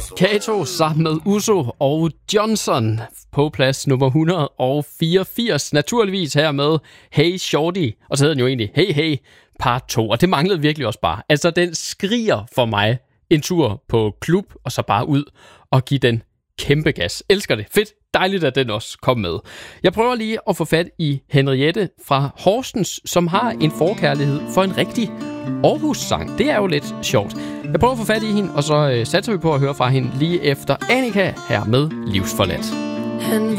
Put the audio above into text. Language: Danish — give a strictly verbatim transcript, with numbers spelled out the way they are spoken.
Kato sammen med Uso og Johnson på plads nummer et hundrede og fireogfirs. Naturligvis her med Hey Shorty, og så hedder den jo egentlig Hey Hey part to, og det manglede virkelig også bare. Altså, den skriger for mig en tur på klub, og så bare ud og give den kæmpe gas. Elsker det. Fedt. Dejligt, at den også kom med. Jeg prøver lige at få fat i Henriette fra Horsens, som har en forkærlighed for en rigtig Aarhus-sang. Det er jo lidt sjovt. Jeg prøver at få fat i hende, og så øh, satser vi på at høre fra hende lige efter Annika her med Livsforladt. Han